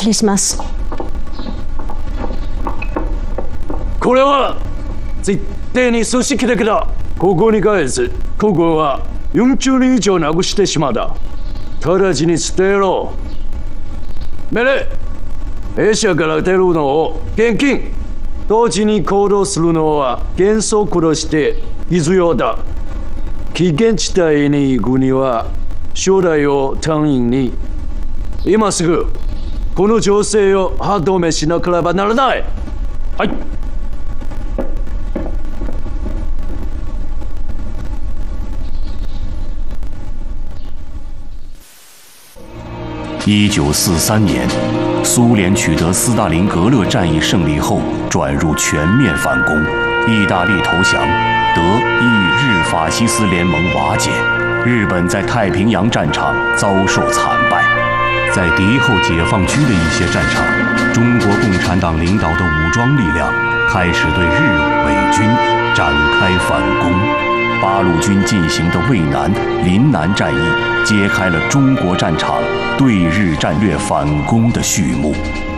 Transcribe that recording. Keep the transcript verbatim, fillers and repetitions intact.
失礼します。 これは絶対に組織的だ。ここに返す。ここはよんじゅうにん以上なくしてしまった。直ちに捨てろ。命令。弊社から出るのを厳禁。同時に行動するのは原則として必要だ。危険地帯に行くには将来を単位に今すぐこの情勢を歯止めしなければならない。はい。 一九四三年，苏联取得斯大林格勒战役胜利后，转入全面反攻，意大利投降，德意日法西斯联盟瓦解，日本在太平洋战场遭受惨败。在敌后解放区的一些战场，中国共产党领导的武装力量开始对日伪军展开反攻。八路军进行的渭南、临南战役，揭开了中国战场对日战略反攻的序幕。